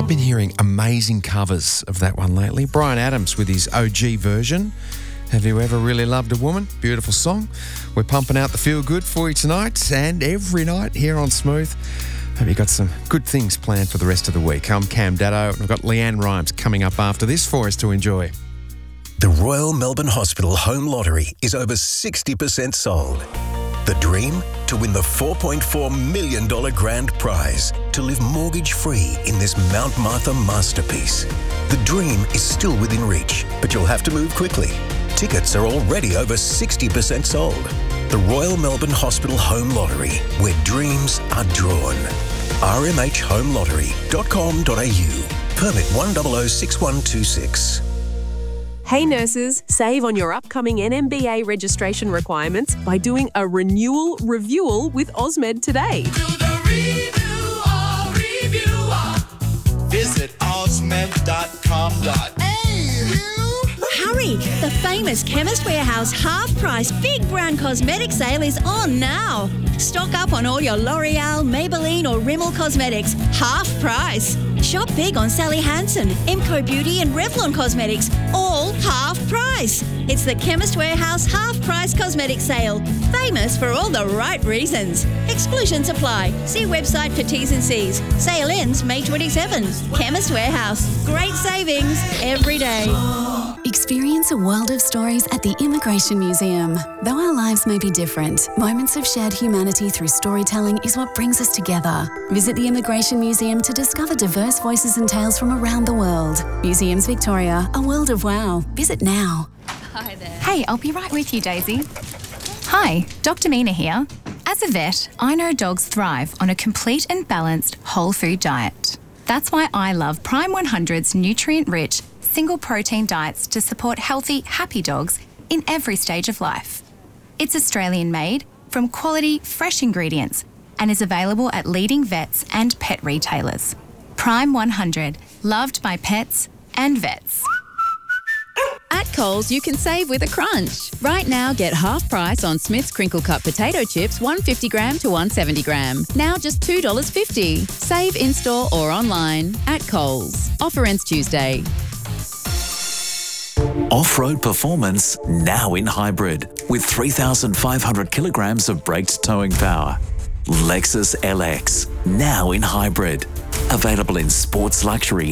been hearing amazing covers of that one lately. Bryan Adams with his OG version. Have you ever really loved a woman? Beautiful song. We're pumping out the feel good for you tonight and every night here on Smooth. Hope you got some good things planned for the rest of the week. I'm Cam Daddo and I've got Leanne Rhymes coming up after this for us to enjoy. The Royal Melbourne Hospital Home Lottery is over 60% sold. The dream? To win the $4.4 million grand prize, to live mortgage-free in this Mount Martha masterpiece. The dream is still within reach, but you'll have to move quickly. Tickets are already over 60% sold. The Royal Melbourne Hospital Home Lottery, where dreams are drawn. rmhhomelottery.com.au. Permit 1006126. Hey nurses, save on your upcoming NMBA registration requirements by doing a renewal review with Osmed today. Do the review. Visit osmed.com.au. Hurry! The famous Chemist Warehouse half-price big brand cosmetic sale is on now. Stock up on all your L'Oreal, Maybelline or Rimmel cosmetics, half price. Shop big on Sally Hansen, Emco Beauty and Revlon Cosmetics, all half price. It's the Chemist Warehouse half-price cosmetic sale. Famous for all the right reasons. Exclusions apply. See website for T's and C's. Sale ends May 27. Chemist Warehouse. Great savings every day. Experience a world of stories at the Immigration Museum. Though our lives may be different, moments of shared humanity through storytelling is what brings us together. Visit the Immigration Museum to discover diverse voices and tales from around the world. Museums Victoria, a world of wow. Visit now. Hi there. Hey, I'll be right with you, Daisy. Hi, Dr. Mina here. As a vet, I know dogs thrive on a complete and balanced whole food diet. That's why I love Prime 100's nutrient-rich, single protein diets to support healthy, happy dogs in every stage of life. It's Australian made from quality, fresh ingredients and is available at leading vets and pet retailers. Prime 100, loved by pets and vets. At Coles, you can save with a crunch. Right now, get half price on Smith's Crinkle Cut potato chips, 150 gram to 170 gram. Now just $2.50. Save in-store or online at Coles. Offer ends Tuesday. Off-road performance now in hybrid with 3,500 kilograms of braked towing power. Lexus LX now in hybrid. Available in sports luxury